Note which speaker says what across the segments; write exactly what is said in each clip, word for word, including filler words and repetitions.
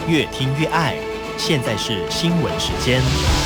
Speaker 1: 越听越爱。现在是新闻时间。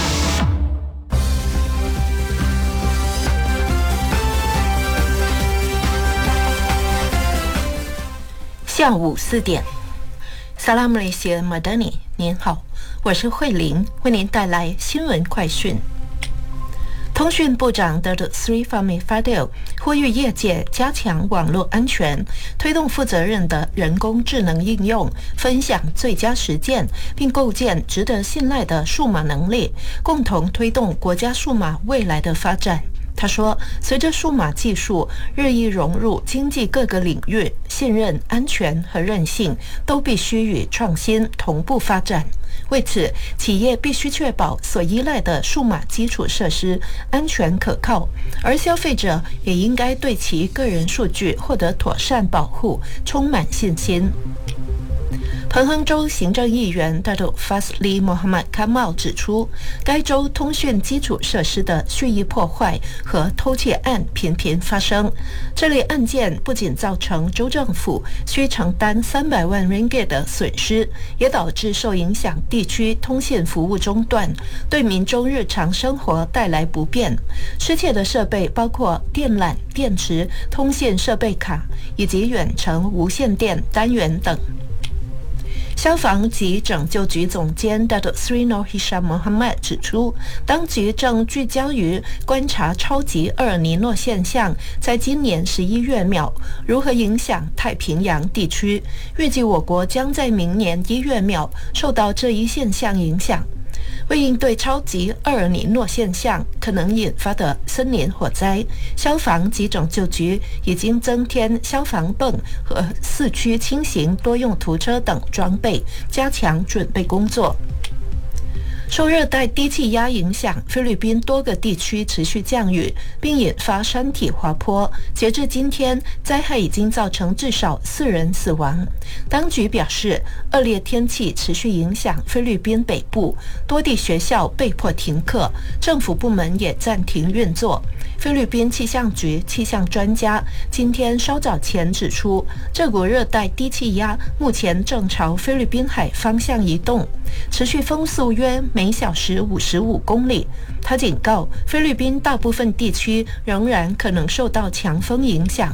Speaker 2: 下午四点，萨拉姆雷西马德尼，您好，我是慧玲，为您带来新闻快讯。通讯部长 Datuk Seri Fahmi Fadil 呼吁业界加强网络安全，推动负责任的人工智能应用，分享最佳实践，并构建值得信赖的数码能力，共同推动国家数码未来的发展。他说，随着数码技术日益融入经济各个领域，信任、安全和韧性都必须与创新同步发展。为此，企业必须确保所依赖的数码基础设施安全可靠，而消费者也应该对其个人数据获得妥善保护充满信心。彭亨州行政议员 Datuk Fazli Mohamad Kamal 指出，该州通讯基础设施的蓄意破坏和偷窃案频频发生。这类案件不仅造成州政府需承担三百万 ringgit 的损失，也导致受影响地区通信服务中断，对民众日常生活带来不便。失窃的设备包括电缆、电池、通信设备卡以及远程无线电单元等。消防及拯救局总监 Datuk Seri Noor Hisham Mohamad 指出，当局正聚焦于观察超级厄尔尼诺现象在今年十一月秒如何影响太平洋地区，预计我国将在明年一月秒受到这一现象影响。为应对超级厄尔尼诺现象可能引发的森林火灾，消防及拯救局已经增添消防泵和四驱轻型多用途车等装备，加强准备工作。受热带低气压影响，菲律宾多个地区持续降雨，并引发山体滑坡。截至今天，灾害已经造成至少四人死亡。当局表示，恶劣天气持续影响菲律宾北部，多地学校被迫停课，政府部门也暂停运作。菲律宾气象局气象专家今天稍早前指出，这股热带低气压目前正朝菲律宾海方向移动，持续风速约每小时五十五公里。他警告，菲律宾大部分地区仍然可能受到强风影响。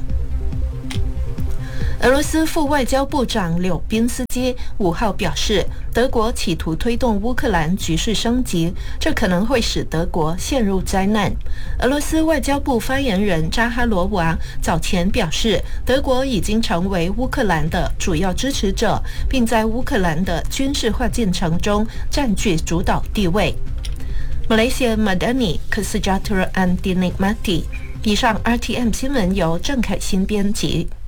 Speaker 2: 俄罗斯副外交部长柳宾斯基五号表示，德国企图推动乌克兰局势升级，这可能会使德国陷入灾难。俄罗斯外交部发言人扎哈罗娃早前表示，德国已经成为乌克兰的主要支持者，并在乌克兰的军事化进程中占据主导地位。Malaysia Madani Kesejahteraan Dinikmati。以上 R T M 新闻由郑凯欣编辑。